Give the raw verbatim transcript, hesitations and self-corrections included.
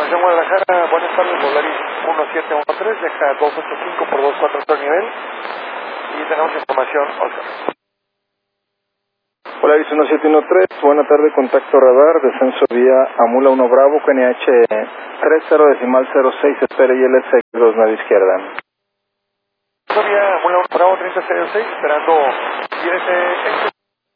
Atención Guadalajara, buenas tardes, Volaris uno siete uno tres, deja dos ocho cinco por dos cuatro todo nivel y tenemos información, Oscar. Volaris uno siete uno tres, buena tarde, contacto radar, descenso vía Amula uno Bravo, K N H treinta decimal cero seis, espera I L S dos nueve izquierda. Vía Amula uno Bravo treinta cero seis, esperando I L S